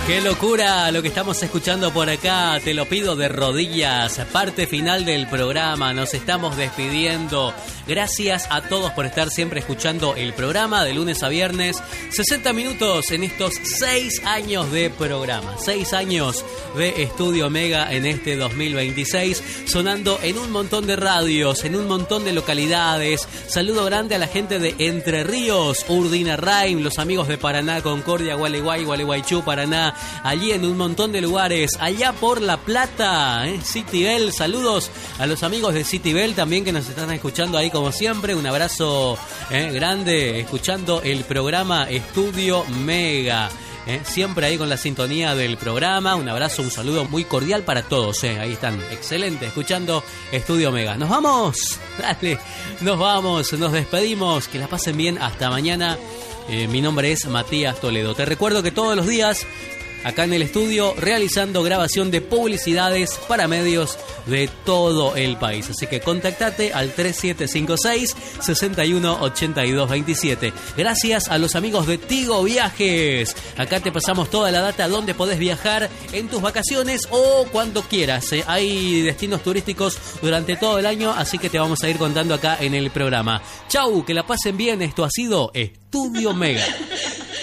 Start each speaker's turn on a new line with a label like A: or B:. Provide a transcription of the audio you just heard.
A: Qué locura lo que estamos escuchando por acá, te lo pido de rodillas, parte final del programa, nos estamos despidiendo. Gracias a todos por estar siempre escuchando el programa de lunes a viernes, 60 minutos en estos 6 años de programa, 6 años de Estudio Mega en este 2026, sonando en un montón de radios, en un montón de localidades. Saludo grande a la gente de Entre Ríos, Urdinarraim, los amigos de Paraná, Concordia, Gualeguay, Gualeguaychú, Paraná, allí en un montón de lugares, allá por La Plata, Citibel, saludos a los amigos de Citibel también que nos están escuchando ahí como siempre, un abrazo grande, escuchando el programa Estudio Mega. Siempre ahí con la sintonía del programa, un abrazo, un saludo muy cordial para todos, ahí están, excelente, escuchando Estudio Mega. ¡Nos vamos! Dale, nos vamos, nos despedimos, que la pasen bien, hasta mañana. Mi nombre es Matías Toledo. Te recuerdo que todos los días acá en el estudio realizando grabación de publicidades para medios de todo el país. Así que contactate al 3756-618227. Gracias a los amigos de Tigo Viajes. Acá te pasamos toda la data donde podés viajar en tus vacaciones o cuando quieras. Hay destinos turísticos durante todo el año, así que te vamos a ir contando acá en el programa. Chau, que la pasen bien. Esto ha sido Estudio Mega.